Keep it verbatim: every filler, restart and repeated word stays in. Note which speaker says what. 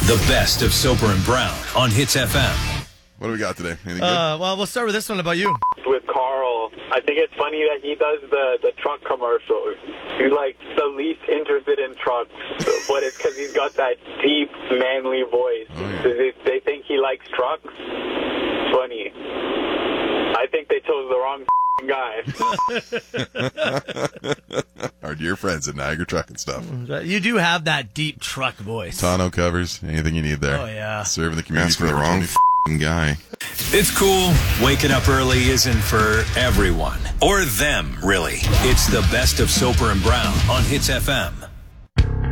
Speaker 1: The best of Soper and Brown on Hits F M.
Speaker 2: What do we got today? Anything good?
Speaker 3: Uh, well, we'll start with this one about you.
Speaker 4: With Carl, I think it's funny that he does the, the truck commercials. He's like the least interested in trucks, but it's because he's got that deep, manly voice.
Speaker 2: Oh, yeah.
Speaker 4: they, they think he likes trucks. Funny. I think they chose the wrong guy.
Speaker 2: Our dear friends at Niagara Truck and Stuff.
Speaker 3: You do have that deep truck voice.
Speaker 2: Tonneau covers, anything you need there.
Speaker 3: Oh, yeah.
Speaker 2: Serving the community.
Speaker 5: That's for the wrong f***ing guy.
Speaker 1: It's cool. Waking up early isn't for everyone. Or them, really. It's the best of Soper and Brown on Hits F M.